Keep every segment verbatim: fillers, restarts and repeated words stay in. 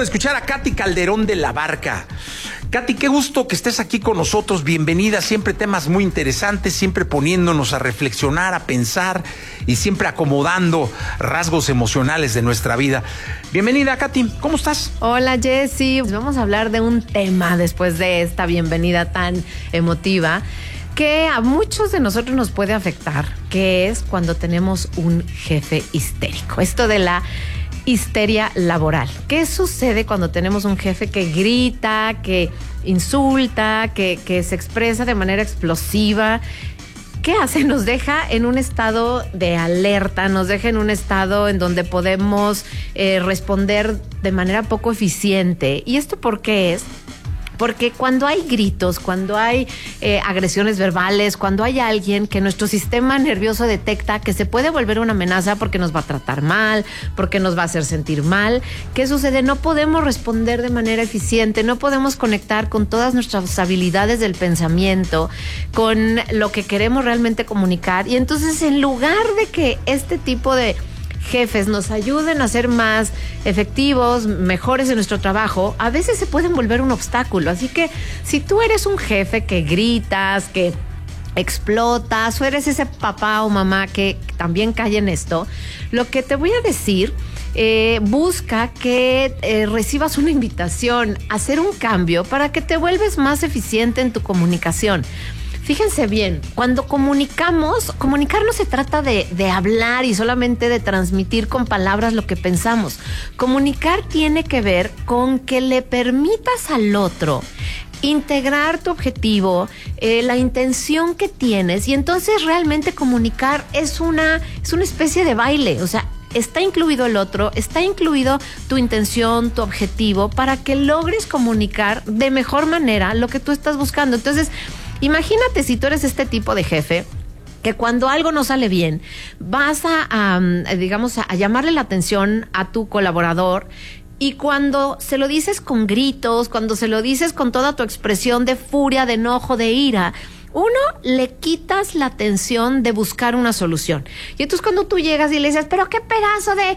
de escuchar a Katy Calderón de la Barca. Katy, qué gusto que estés aquí con nosotros, bienvenida, siempre temas muy interesantes, siempre poniéndonos a reflexionar, a pensar y siempre acomodando rasgos emocionales de nuestra vida. Bienvenida, Katy, ¿cómo estás? Hola, Jessy, vamos a hablar de un tema después de esta bienvenida tan emotiva que a muchos de nosotros nos puede afectar, que es cuando tenemos un jefe histérico. Esto de la histeria laboral. ¿Qué sucede cuando tenemos un jefe que grita, que insulta, que, que se expresa de manera explosiva? ¿Qué hace? Nos deja en un estado de alerta, nos deja en un estado en donde podemos eh, responder de manera poco eficiente. ¿Y esto por qué es? Porque cuando hay gritos, cuando hay eh, agresiones verbales, cuando hay alguien que nuestro sistema nervioso detecta que se puede volver una amenaza porque nos va a tratar mal, porque nos va a hacer sentir mal, ¿qué sucede? No podemos responder de manera eficiente, no podemos conectar con todas nuestras habilidades del pensamiento, con lo que queremos realmente comunicar. Y entonces, en lugar de que este tipo de jefes nos ayuden a ser más efectivos, mejores en nuestro trabajo, a veces se pueden volver un obstáculo. Así que si tú eres un jefe que gritas, que explotas, o eres ese papá o mamá que también cae en esto, lo que te voy a decir, eh, busca que eh, recibas una invitación a hacer un cambio para que te vuelves más eficiente en tu comunicación. Fíjense bien, cuando comunicamos, comunicar no se trata de, de hablar y solamente de transmitir con palabras lo que pensamos. Comunicar tiene que ver con que le permitas al otro integrar tu objetivo, eh, la intención que tienes, y entonces realmente comunicar es una, es una especie de baile. O sea, está incluido el otro, está incluido tu intención, tu objetivo, para que logres comunicar de mejor manera lo que tú estás buscando. Entonces, imagínate si tú eres este tipo de jefe que cuando algo no sale bien, vas a, a digamos, a, a llamarle la atención a tu colaborador, y cuando se lo dices con gritos, cuando se lo dices con toda tu expresión de furia, de enojo, de ira, uno, le quitas la atención de buscar una solución. Y entonces cuando tú llegas y le dices, pero qué pedazo de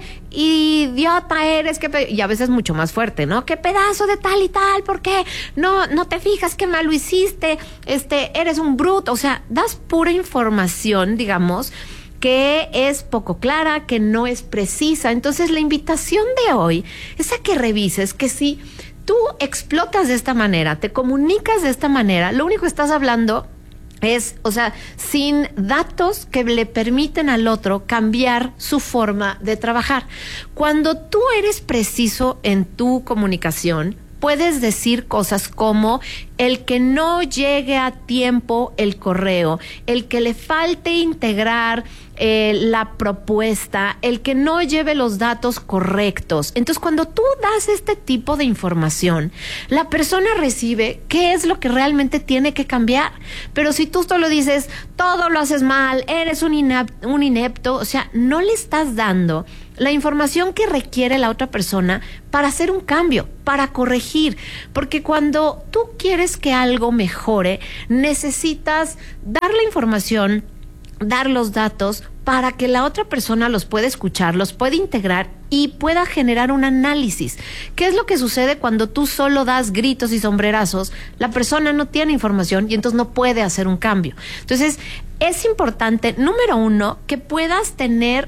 idiota eres, qué pe-", y a veces mucho más fuerte, ¿no? Qué pedazo de tal y tal, ¿por qué? No, no te fijas qué mal lo hiciste, este, eres un bruto. O sea, das pura información, digamos, que es poco clara, que no es precisa. Entonces la invitación de hoy es a que revises que si tú explotas de esta manera, te comunicas de esta manera, lo único que estás hablando es, o sea, sin datos que le permiten al otro cambiar su forma de trabajar. Cuando tú eres preciso en tu comunicación, puedes decir cosas como el que no llegue a tiempo el correo, el que le falte integrar eh, la propuesta, el que no lleve los datos correctos. Entonces, cuando tú das este tipo de información, la persona recibe qué es lo que realmente tiene que cambiar. Pero si tú solo dices, todo lo haces mal, eres un, inap- un inepto, o sea, no le estás dando la información que requiere la otra persona para hacer un cambio, para corregir. Porque cuando tú quieres que algo mejore, necesitas dar la información, dar los datos para que la otra persona los pueda escuchar, los pueda integrar y pueda generar un análisis. ¿Qué es lo que sucede cuando tú solo das gritos y sombrerazos? La persona no tiene información y entonces no puede hacer un cambio. Entonces, es importante, número uno, que puedas tener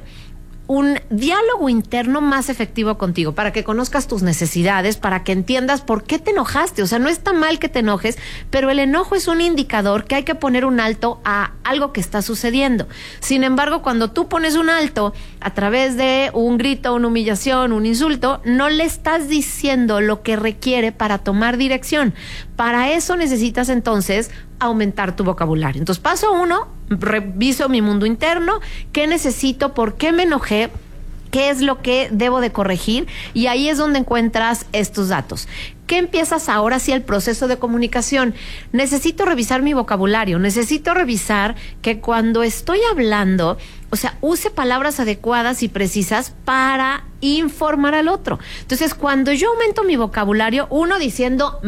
un diálogo interno más efectivo contigo, para que conozcas tus necesidades, para que entiendas por qué te enojaste. O sea, no está mal que te enojes, pero el enojo es un indicador que hay que poner un alto a algo que está sucediendo. Sin embargo, cuando tú pones un alto a través de un grito, una humillación, un insulto, no le estás diciendo lo que requiere para tomar dirección. Para eso necesitas entonces aumentar tu vocabulario. Entonces, paso uno, reviso mi mundo interno, qué necesito, por qué me enojé, qué es lo que debo de corregir, y ahí es donde encuentras estos datos. ¿Qué empiezas ahora sí el proceso de comunicación? Necesito revisar mi vocabulario, necesito revisar que cuando estoy hablando, o sea, use palabras adecuadas y precisas para informar al otro. Entonces, cuando yo aumento mi vocabulario, uno diciendo me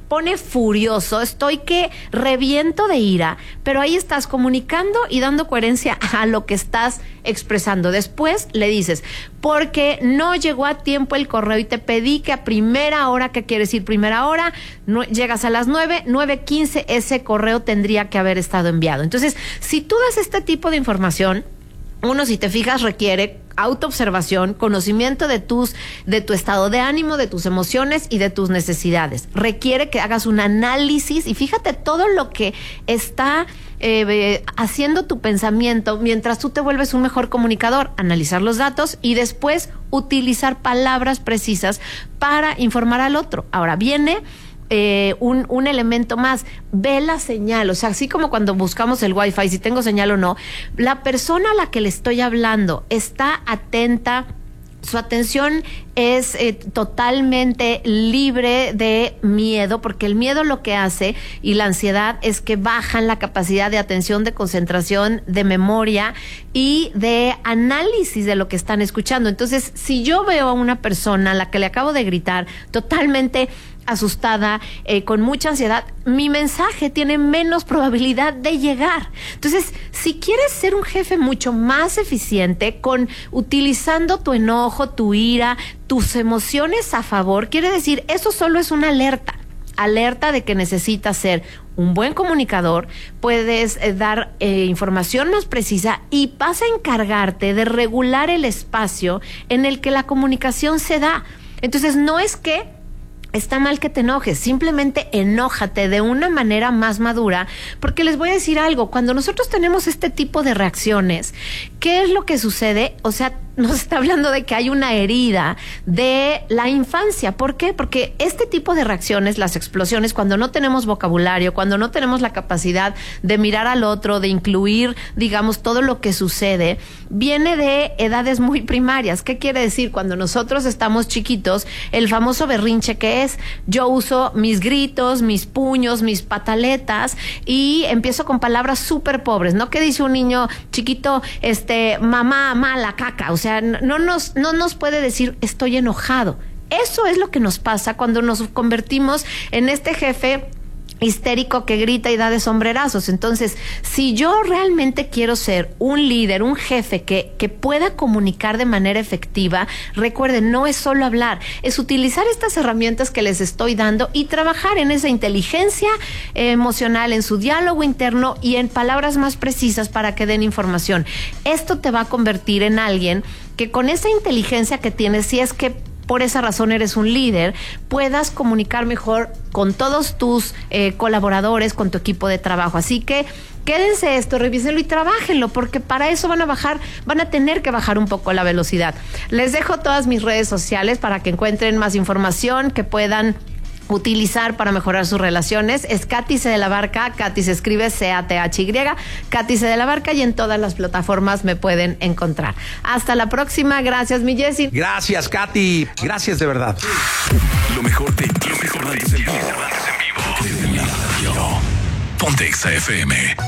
pone furioso, estoy que reviento de ira, pero ahí estás comunicando y dando coherencia a lo que estás expresando. Después le dices, porque no llegó a tiempo el correo y te pedí que a primera hora, ¿qué quiere decir primera hora? No, llegas a las nueve, nueve quince, ese correo tendría que haber estado enviado. Entonces, si tú das este tipo de información, uno, si te fijas, requiere autoobservación, conocimiento de tus, de tu estado de ánimo, de tus emociones y de tus necesidades. Requiere que hagas un análisis y fíjate todo lo que está eh, haciendo tu pensamiento mientras tú te vuelves un mejor comunicador. Analizar los datos y después utilizar palabras precisas para informar al otro. Ahora viene Eh, un, un elemento más, ve la señal, o sea, así como cuando buscamos el Wi-Fi, si tengo señal o no, la persona a la que le estoy hablando está atenta, su atención es eh, totalmente libre de miedo, porque el miedo lo que hace y la ansiedad es que bajan la capacidad de atención, de concentración, de memoria y de análisis de lo que están escuchando. Entonces, si yo veo a una persona a la que le acabo de gritar totalmente asustada, eh, con mucha ansiedad, mi mensaje tiene menos probabilidad de llegar. Entonces, si quieres ser un jefe mucho más eficiente, con utilizando tu enojo, tu ira, tus emociones a favor, quiere decir, eso solo es una alerta. Alerta de que necesitas ser un buen comunicador, puedes eh, dar eh, información más precisa y vas a encargarte de regular el espacio en el que la comunicación se da. Entonces, no es que está mal que te enojes, simplemente enójate de una manera más madura, porque les voy a decir algo, cuando nosotros tenemos este tipo de reacciones, ¿qué es lo que sucede? O sea, nos está hablando de que hay una herida de la infancia. ¿Por qué? Porque este tipo de reacciones, las explosiones, cuando no tenemos vocabulario, cuando no tenemos la capacidad de mirar al otro, de incluir, digamos, todo lo que sucede, viene de edades muy primarias. ¿Qué quiere decir? Cuando nosotros estamos chiquitos, el famoso berrinche que es, yo uso mis gritos, mis puños, mis pataletas y empiezo con palabras súper pobres, ¿no? ¿Qué dice un niño chiquito? Este, mamá, mala, caca, o sea, O sea, no nos, no nos puede decir estoy enojado. Eso es lo que nos pasa cuando nos convertimos en este jefe histérico que grita y da de sombrerazos. Entonces, si yo realmente quiero ser un líder, un jefe que, que pueda comunicar de manera efectiva, recuerden, no es solo hablar, es utilizar estas herramientas que les estoy dando y trabajar en esa inteligencia eh, emocional, en su diálogo interno y en palabras más precisas para que den información. Esto te va a convertir en alguien que con esa inteligencia que tienes, si es que por esa razón eres un líder, puedas comunicar mejor con todos tus eh, colaboradores, con tu equipo de trabajo. Así que quédense esto, revísenlo y trabajenlo, porque para eso van a bajar, van a tener que bajar un poco la velocidad. Les dejo todas mis redes sociales para que encuentren más información, que puedan utilizar para mejorar sus relaciones. Es Katy C. de la Barca. Katy se escribe C A T H Y. Katy C. de la Barca, y en todas las plataformas me pueden encontrar. Hasta la próxima. Gracias, mi Jessy. Gracias, Katy. Gracias de verdad. Lo mejor de lo mejor de en vivo. Ponte Exa F M.